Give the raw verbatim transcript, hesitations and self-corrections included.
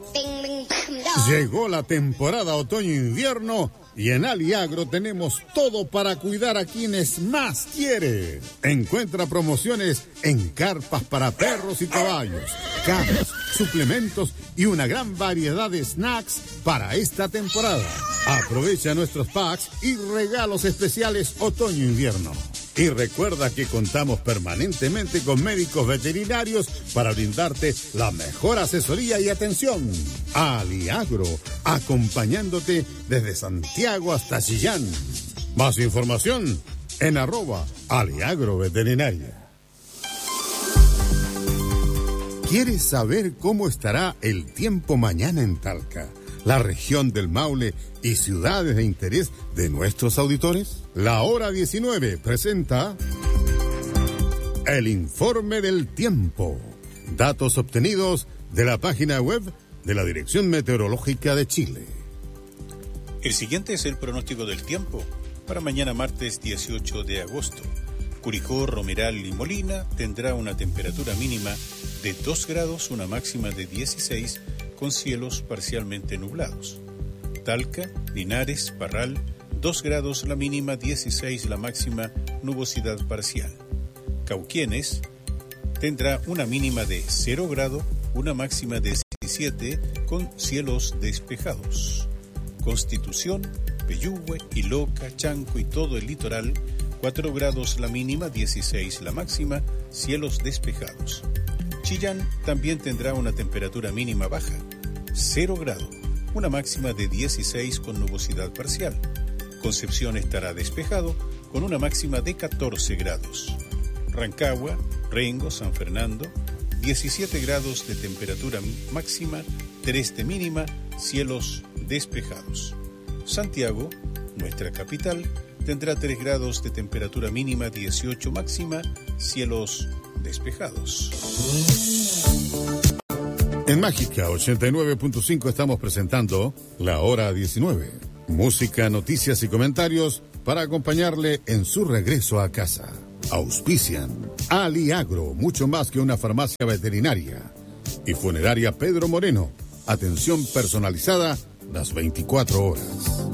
Llegó la temporada otoño-invierno y en Aliagro tenemos todo para cuidar a quienes más quiere. Encuentra promociones en carpas para perros y caballos, camas, suplementos y una gran variedad de snacks para esta temporada. Aprovecha nuestros packs y regalos especiales otoño-invierno. Y recuerda que contamos permanentemente con médicos veterinarios para brindarte la mejor asesoría y atención. Aliagro, acompañándote desde Santiago hasta Chillán. Más información en arroba Aliagro Veterinaria. ¿Quieres saber cómo estará el tiempo mañana en Talca, la región del Maule y ciudades de interés de nuestros auditores? La Hora diecinueve presenta el informe del tiempo. Datos obtenidos de la página web de la Dirección Meteorológica de Chile. El siguiente es el pronóstico del tiempo para mañana martes dieciocho de agosto. Curicó, Romeral y Molina tendrá una temperatura mínima de dos grados, una máxima de dieciséis, con cielos parcialmente nublados. Talca, Linares, Parral, dos grados la mínima, dieciséis la máxima, nubosidad parcial. Cauquienes tendrá una mínima de cero grado, una máxima de diecisiete, con cielos despejados. Constitución, Peyúgue, Iloca, Chanco y todo el litoral, cuatro grados la mínima, dieciséis la máxima, cielos despejados. Chillán también tendrá una temperatura mínima baja, cero grado, una máxima de dieciséis con nubosidad parcial. Concepción estará despejado con una máxima de catorce grados. Rancagua, Rengo, San Fernando, diecisiete grados de temperatura máxima, tres de mínima, cielos despejados. Santiago, nuestra capital, tendrá tres grados de temperatura mínima, dieciocho máxima, cielos despejados. En Mágica ochenta y nueve punto cinco estamos presentando La Hora diecinueve. Música, noticias y comentarios para acompañarle en su regreso a casa. Auspician Aliagro, mucho más que una farmacia veterinaria. Y Funeraria Pedro Moreno, atención personalizada las veinticuatro horas.